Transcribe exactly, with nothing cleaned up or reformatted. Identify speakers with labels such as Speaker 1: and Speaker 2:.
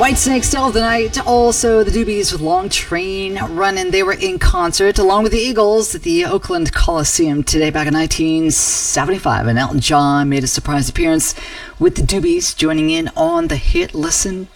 Speaker 1: Whitesnake still of the night. Also, the Doobies with Long Train Running. They were in concert along with the Eagles at the Oakland Coliseum today back in nineteen seventy-five. And Elton John made a surprise appearance with the Doobies, joining in on the hit Listen